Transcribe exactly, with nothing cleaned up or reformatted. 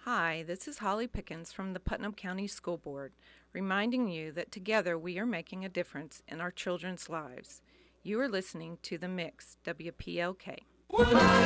Hi, this is Holly Pickens from the Putnam County School Board, reminding you that together we are making a difference in our children's lives. You are listening to The Mix, W P L K.